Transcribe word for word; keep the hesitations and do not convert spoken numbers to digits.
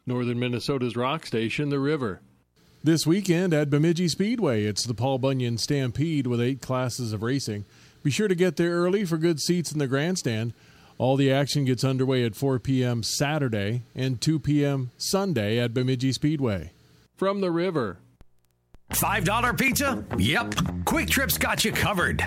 Northern Minnesota's rock station, The River. This weekend at Bemidji Speedway, it's the Paul Bunyan Stampede with eight classes of racing. Be sure to get there early for good seats in the grandstand. All the action gets underway at four p.m. Saturday and two p.m. Sunday at Bemidji Speedway. From The River. five dollar pizza? Yep. Quick Trip's got you covered.